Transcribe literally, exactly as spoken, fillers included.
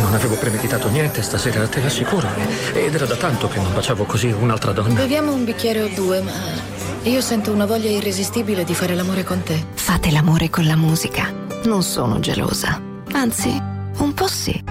non avevo premeditato niente, stasera te l'assicuro. Ed era da tanto che non baciavo così un'altra donna. Beviamo un bicchiere o due, ma io sento una voglia irresistibile di fare l'amore con te. Fate l'amore con la musica. Non sono gelosa. Anzi, un po' sì.